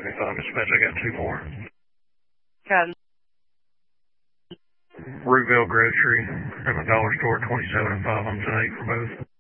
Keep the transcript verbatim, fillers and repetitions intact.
seventy-five, dispatch, I got two more. Got Rootville Grocery, from a dollar store, twenty-seven and five, I'm tonight for both.